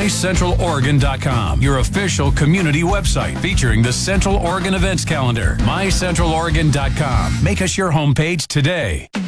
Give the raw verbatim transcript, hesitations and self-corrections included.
central oregon dot com, your official community website featuring the Central Oregon events calendar. my central oregon dot com. Make us your homepage today.